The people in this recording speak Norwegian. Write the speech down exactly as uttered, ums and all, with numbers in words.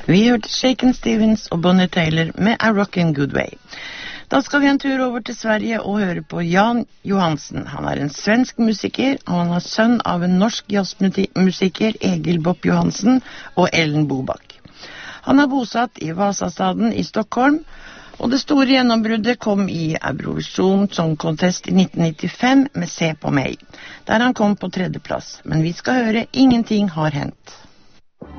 Vi hørte Shaken Stevens og Bonnie Taylor med A Rockin' Good Way. Da skal vi en tur over til Sverige og høre på Jan Johansen. Han er en svensk musiker, og han er sønn av en norsk jazzmusiker, Egil Bopp Johansen og Ellen Bobak. Han er bosatt i Vasastaden i Stockholm, og det store gjennombruddet kom i Eurovision Song Contest i nitten nittifem med Se på meg, der han kom på tredje plass. Men vi skal høre Ingenting har hendt.